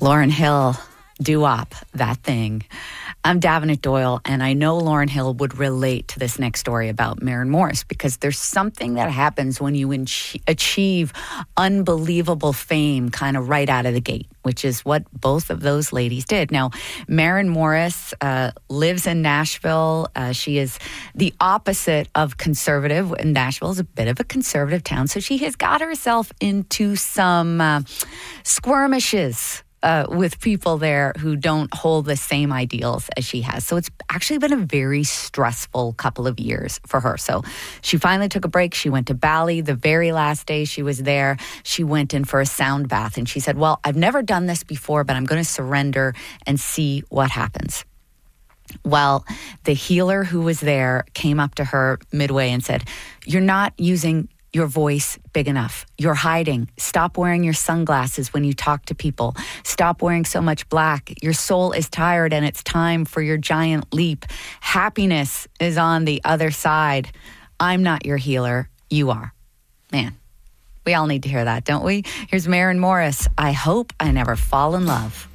Lauryn Hill, doo-wop, that thing. I'm Davenant Doyle, and I know Lauryn Hill would relate to this next story about Maren Morris because there's something that happens when you achieve unbelievable fame kind of right out of the gate, which is what both of those ladies did. Now, Maren Morris lives in Nashville. She is the opposite of conservative. Nashville is a bit of a conservative town, so she has got herself into some skirmishes with people there who don't hold the same ideals as she has. So it's actually been a very stressful couple of years for her. So she finally took a break. She went to Bali. The very last day she was there, she went in for a sound bath. And she said, well, I've never done this before, but I'm going to surrender and see what happens. Well, the healer who was there came up to her midway and said, you're not using your voice big enough. You're hiding. Stop wearing your sunglasses when you talk to people. Stop wearing so much black. Your soul is tired and it's time for your giant leap. Happiness is on the other side. I'm not your healer. You are. Man, we all need to hear that, don't we? Here's Maren Morris. I hope I never fall in love.